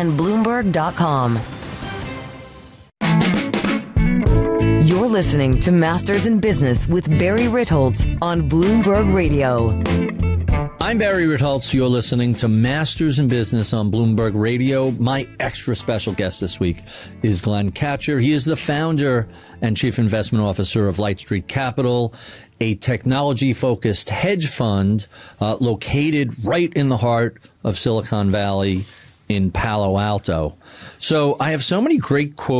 and Bloomberg.com. You're listening to Masters in Business with Barry Ritholtz on Bloomberg Radio. I'm Barry Ritholtz. You're listening to Masters in Business on Bloomberg Radio. My extra special guest this week is Glenn Katcher. He is the founder and chief investment officer of Light Street Capital, a technology-focused hedge fund located right in the heart of Silicon Valley in Palo Alto. So I have so many great quotes